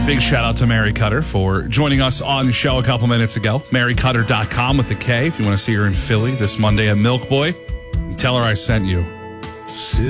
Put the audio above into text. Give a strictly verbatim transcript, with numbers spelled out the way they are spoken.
Big shout out to Mary Cutter for joining us on the show a couple minutes ago. Mary Cutter dot com with a K if you want to see her in Philly this Monday at Milk Boy. Tell her I sent you.